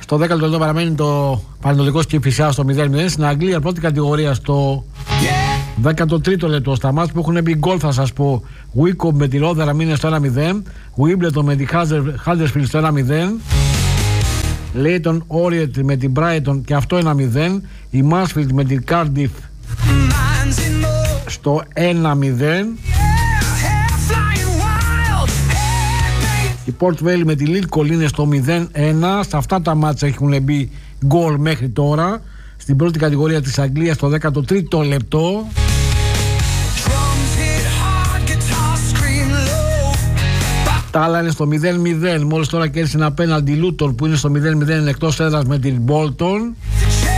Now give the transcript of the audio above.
Στο 10ο λεπτό παραμένει το Πανετολικός και η Φυσιά στο 0-0. Στην Αγγλία, πρώτη κατηγορία, στο 13ο λεπτό. Στα μάτς που έχουν μπει γκολ, θα σας πω. Wickham με τη Rotherham είναι στο 1-0. Wimbledon με τη Huddersfield στο 1-0. Leyton Orient με την Brighton και αυτό 1-0. Η Mansfield με την Cardiff στο 1-0. Η Port Vale με τη Lincoln είναι στο 0-1. Σε αυτά τα μάτσα έχουν μπει γκολ μέχρι τώρα. Στην πρώτη κατηγορία της Αγγλίας στο 13ο λεπτό. Τα άλλα είναι στο 0-0. Μόλις τώρα κέρδισε ένα πέναλτι Luton που είναι στο 0-0 εκτός έδρας με την Bolton.